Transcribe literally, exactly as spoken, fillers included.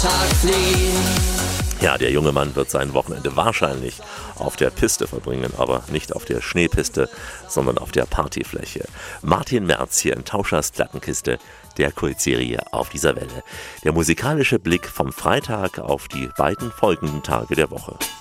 Ja, der junge Mann wird sein Wochenende wahrscheinlich auf der Piste verbringen, aber nicht auf der Schneepiste, sondern auf der Partyfläche. Martin Merz hier in Tauschers Plattenkiste, der Kultserie auf dieser Welle. Der musikalische Blick vom Freitag auf die beiden folgenden Tage der Woche.